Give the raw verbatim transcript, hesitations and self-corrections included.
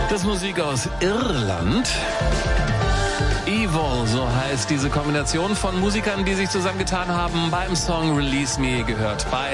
Das ist Musik aus Irland. Evil, so heißt diese Kombination von Musikern, die sich zusammengetan haben beim Song Release Me, gehört bei